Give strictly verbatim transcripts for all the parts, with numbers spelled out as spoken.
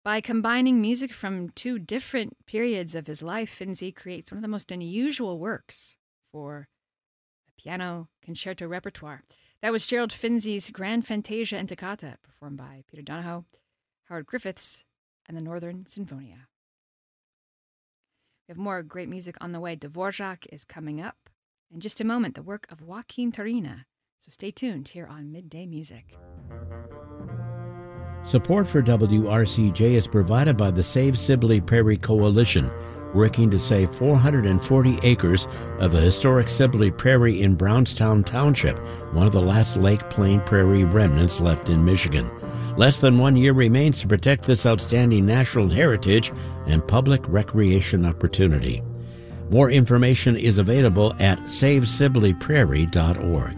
By combining music from two different periods of his life, Finzi creates one of the most unusual works for a piano concerto repertoire. That was Gerald Finzi's Grand Fantasia and Toccata, performed by Peter Donahoe, Howard Griffiths, and the Northern Sinfonia. We have more great music on the way. Dvorak is coming up. In just a moment, the work of Joaquin Turina. So stay tuned here on Midday Music. Support for W R C J is provided by the Save Sibley Prairie Coalition, working to save four hundred forty acres of the historic Sibley Prairie in Brownstown Township, one of the last Lake Plain Prairie remnants left in Michigan. Less than one year remains to protect this outstanding natural heritage and public recreation opportunity. More information is available at save sibley prairie dot org.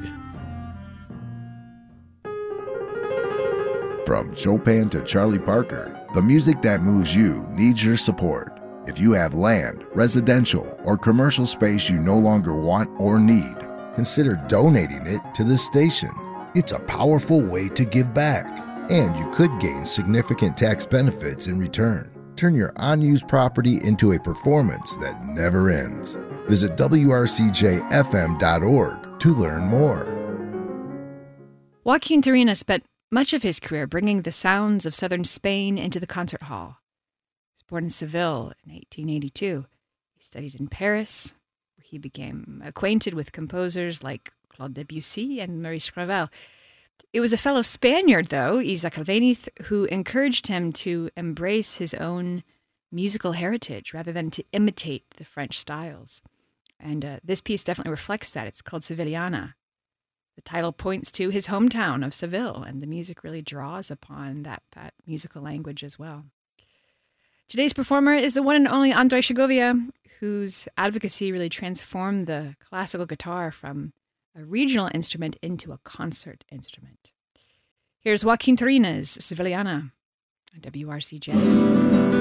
From Chopin to Charlie Parker, the music that moves you needs your support. If you have land, residential, or commercial space you no longer want or need, consider donating it to this station. It's a powerful way to give back, and you could gain significant tax benefits in return. Turn your unused property into a performance that never ends. Visit W R C J F M dot org to learn more. Joaquin Turina spent much of his career bringing the sounds of southern Spain into the concert hall. He was born in Seville in eighteen eighty-two. He studied in Paris, where he became acquainted with composers like Claude Debussy and Maurice Ravel. It was a fellow Spaniard, though, Isaac Albéniz, who encouraged him to embrace his own musical heritage rather than to imitate the French styles. And uh, this piece definitely reflects that. It's called Sevillana. The title points to his hometown of Seville, and the music really draws upon that, that musical language as well. Today's performer is the one and only Andrei Segovia, whose advocacy really transformed the classical guitar from a regional instrument into a concert instrument. Here's Joaquin Turina's Sevillana on W R C J.